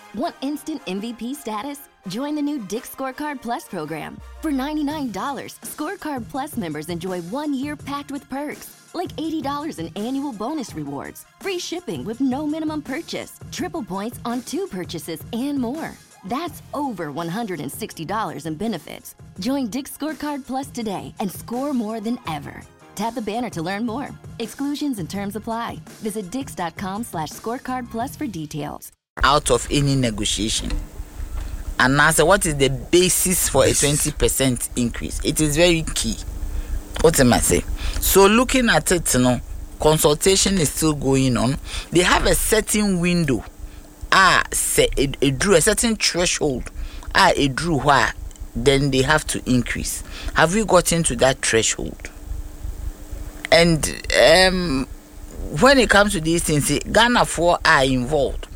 Want instant MVP status? Join the new Dick's Scorecard Plus program. For $99, Scorecard Plus members enjoy 1 year packed with perks, like $80 in annual bonus rewards, free shipping with no minimum purchase, triple points on 2 purchases, and more. That's over $160 in benefits. Join Dick's Scorecard Plus today and score more than ever. Tap the banner to learn more. Exclusions and terms apply. Visit dix.com/scorecard plus for details. Out of any negotiation. And now, so what is the basis for a 20% increase? It is very key. What am I saying? So looking at it, consultation is still going on. They have a certain window. Say it drew a certain threshold. It drew where then they have to increase. Have we gotten to that threshold? And when it comes to these things, Ghana 4 are involved.